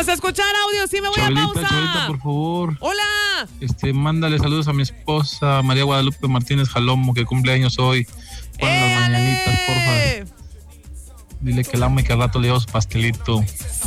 a escuchar audio, sí, me voy Chabelita, a pausa. Chabelita, por favor. Hola. Mándale saludos a mi esposa, María Guadalupe Martínez Jalomo, que cumple años hoy. Pon las mañanitas, porfa. Dile que la amo y que al rato le llevo su pastelito.